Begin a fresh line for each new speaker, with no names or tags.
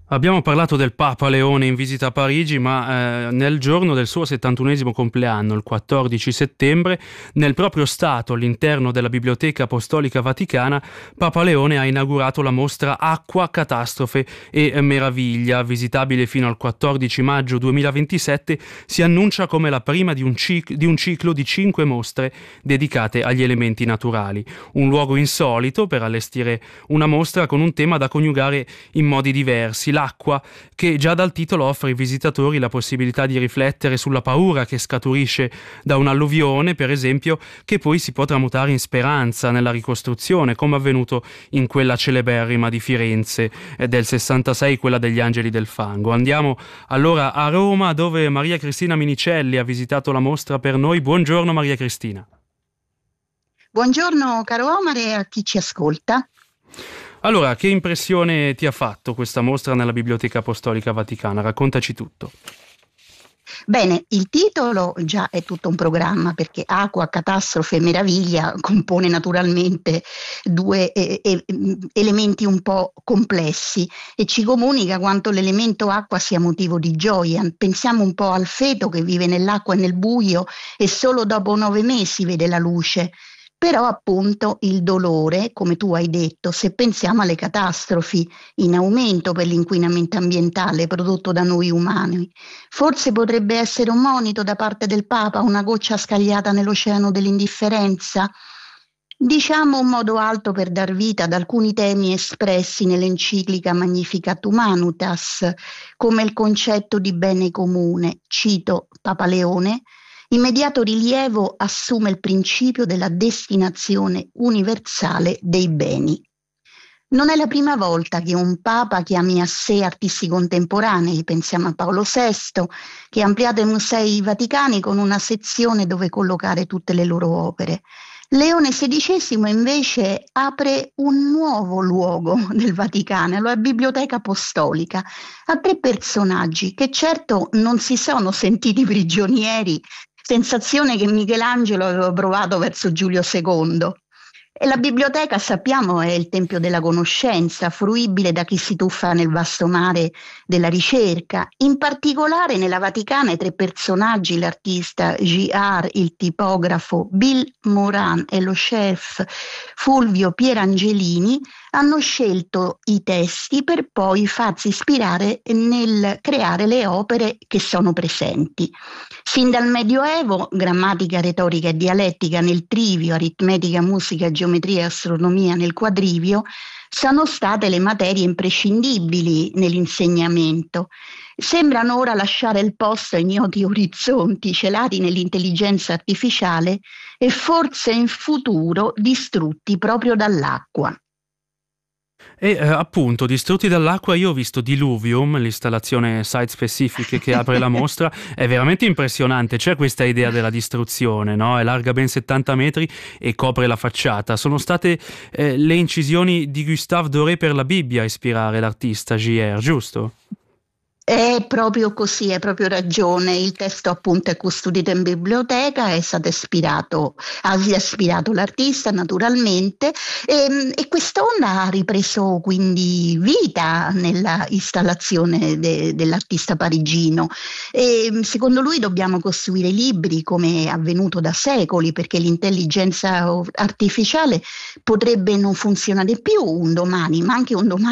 Abbiamo parlato del Papa Leone in visita a Parigi, ma nel giorno del suo 71esimo compleanno, il 14 settembre, nel proprio stato, all'interno della Biblioteca Apostolica Vaticana, Papa Leone ha inaugurato la mostra Acqua, Catastrofe e Meraviglia. Visitabile fino al 14 maggio 2027, si annuncia come la prima di un ciclo di 5 mostre dedicate agli elementi naturali. Un luogo insolito per allestire una mostra con un tema da coniugare in modi diversi. L'acqua, che già dal titolo offre ai visitatori la possibilità di riflettere sulla paura che scaturisce da un'alluvione, per esempio, che poi si può tramutare in speranza nella ricostruzione, come avvenuto in quella celeberrima di Firenze del 66, quella degli Angeli del Fango. Andiamo allora a Roma, dove Maria Cristina Minicelli ha visitato la mostra per noi. Buongiorno Maria Cristina.
Buongiorno caro Omar e a chi ci ascolta.
Allora, che impressione ti ha fatto questa mostra nella Biblioteca Apostolica Vaticana? Raccontaci tutto.
Bene, il titolo già è tutto un programma perché Acqua, Catastrofe e Meraviglia compone naturalmente due elementi un po' complessi e ci comunica quanto l'elemento acqua sia motivo di gioia. Pensiamo un po' al feto che vive nell'acqua e nel buio e solo dopo 9 mesi vede la luce. Però appunto il dolore, come tu hai detto, se pensiamo alle catastrofi in aumento per l'inquinamento ambientale prodotto da noi umani, forse potrebbe essere un monito da parte del Papa, una goccia scagliata nell'oceano dell'indifferenza. Diciamo un modo alto per dar vita ad alcuni temi espressi nell'enciclica Magnificat Humanitas, come il concetto di bene comune. Cito Papa Leone: immediato rilievo assume il principio della destinazione universale dei beni. Non è la prima volta che un Papa chiami a sé artisti contemporanei, pensiamo a Paolo VI, che ha ampliato i musei vaticani con una sezione dove collocare tutte le loro opere. Leone XVI invece apre un nuovo luogo del Vaticano, la Biblioteca Apostolica, a 3 personaggi che certo non si sono sentiti prigionieri, sensazione che Michelangelo aveva provato verso Giulio II. E la biblioteca, sappiamo, è il tempio della conoscenza, fruibile da chi si tuffa nel vasto mare della ricerca. In particolare nella Vaticana i 3 personaggi, l'artista J.R., il tipografo Bill Moran e lo chef Fulvio Pierangelini, hanno scelto i testi per poi farsi ispirare nel creare le opere che sono presenti. Sin dal Medioevo, grammatica, retorica e dialettica nel trivio, aritmetica, musica, geometria e astronomia nel quadrivio sono state le materie imprescindibili nell'insegnamento. Sembrano ora lasciare il posto a ignoti orizzonti celati nell'intelligenza artificiale e forse in futuro distrutti proprio dall'acqua.
E appunto, distrutti dall'acqua, io ho visto Diluvium, l'installazione site specific che apre la mostra, è veramente impressionante. C'è questa idea della distruzione, no? È larga ben 70 metri e copre la facciata. Sono state le incisioni di Gustave Doré per la Bibbia a ispirare l'artista J.R., giusto?
È proprio così, hai proprio ragione. Il testo appunto è custodito in biblioteca, è stato ha ispirato l'artista naturalmente e quest'onda ha ripreso quindi vita nella installazione dell'artista parigino. E, secondo lui dobbiamo costruire libri come è avvenuto da secoli, perché l'intelligenza artificiale potrebbe non funzionare più un domani, ma anche un domani